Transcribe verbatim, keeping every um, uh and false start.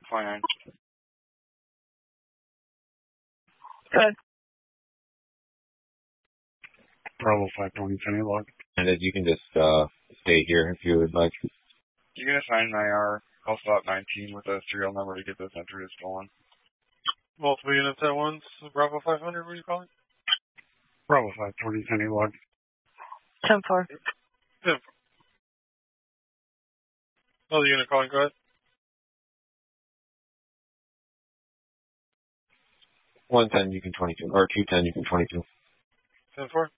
twenty-nine. Good. Bravo five twenty, ten log. And you can just uh, stay here if you would like. You can assign an I R, call slot nineteen with a serial number to get this entry stolen. Multiple units at once. Bravo five hundred, what are you calling? Bravo five twenty, ten log. ten four. ten four. Oh, the unit calling, go ahead. one ten, you can twenty-two. Or two ten, you can twenty-two. ten four.